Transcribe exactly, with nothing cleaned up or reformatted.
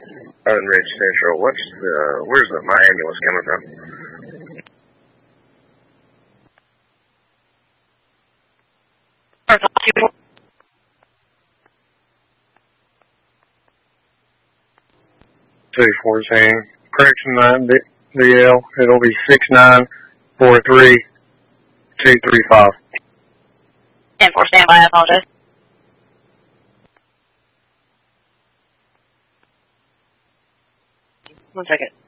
Unreached Central. What's the, where's the, my ambulance coming from? two fourteen. Correction nine, D L. It'll be six nine four three two three five. ten four, standby, I apologize. One second.